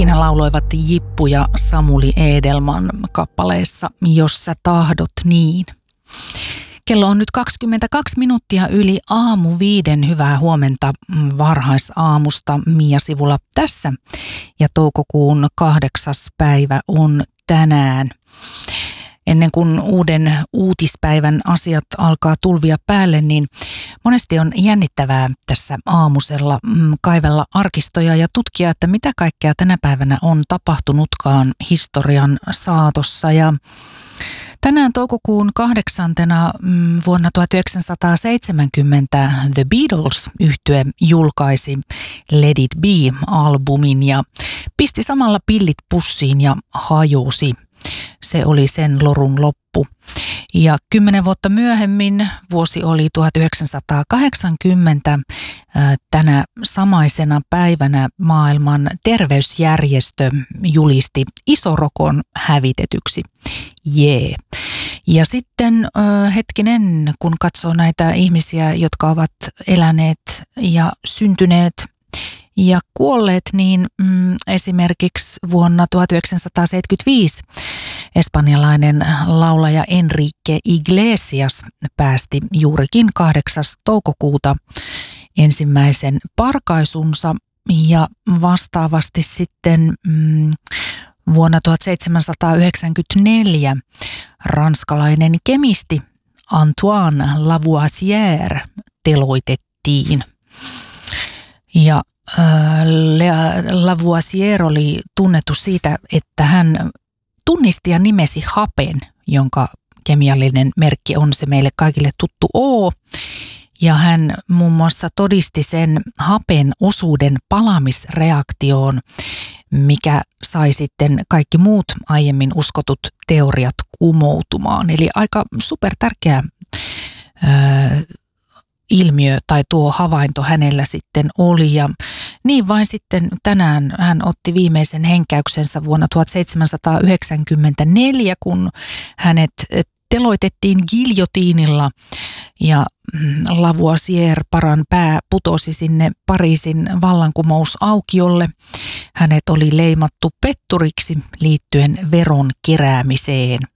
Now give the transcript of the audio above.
Siinä lauloivat Jippu ja Samuli Edelman kappaleessa Jos sä tahdot niin. Kello on nyt 22 minuuttia yli 5:00. Hyvää huomenta varhaisaamusta. Mia Sivula tässä ja toukokuun 8. päivä on tänään. Ennen kuin uuden uutispäivän asiat alkaa tulvia päälle, niin monesti on jännittävää tässä aamusella kaivella arkistoja ja tutkia, että mitä kaikkea tänä päivänä on tapahtunutkaan historian saatossa. Ja tänään toukokuun 8. vuonna 1970 The Beatles-yhtye julkaisi Let It Be-albumin ja pisti samalla pillit pussiin ja hajosi. Se oli sen lorun loppu. Ja 10 vuotta myöhemmin, vuosi oli 1980, tänä samaisena päivänä maailman terveysjärjestö julisti isorokon hävitetyksi. Jee. Ja sitten hetkinen, kun katsoo näitä ihmisiä, jotka ovat eläneet ja syntyneet ja kuolleet, niin esimerkiksi vuonna 1975 espanjalainen laulaja Enrique Iglesias päästi juurikin 8. toukokuuta ensimmäisen parkaisunsa ja vastaavasti sitten vuonna 1794 ranskalainen kemisti Antoine Lavoisier teloitettiin. Ja Lavoisier oli tunnettu siitä, että hän tunnisti ja nimesi hapen, jonka kemiallinen merkki on se meille kaikille tuttu O. Ja hän muun muassa todisti sen hapen osuuden palamisreaktioon, mikä sai sitten kaikki muut aiemmin uskotut teoriat kumoutumaan. Eli aika supertärkeä ilmiö tai tuo havainto hänellä sitten oli. Ja niin vain sitten tänään hän otti viimeisen henkäyksensä vuonna 1794, kun hänet teloitettiin giljotiinilla ja Lavoisier paran pää putosi sinne Pariisin vallankumousaukiolle. Hänet oli leimattu petturiksi liittyen veron keräämiseen.